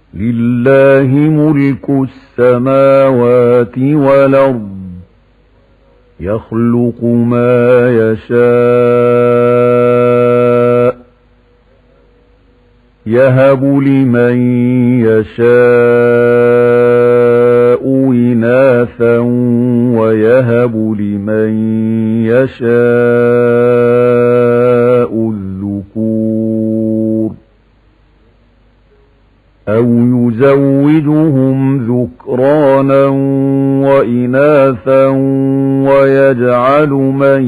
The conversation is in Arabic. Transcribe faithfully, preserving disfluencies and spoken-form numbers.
لله ملك السماوات والأرض يخلق ما يشاء يهب لمن يشاء إناثا ويهب لمن يشاء الذكور أو يزوجهم ذكرانا وإناثا ويجعل من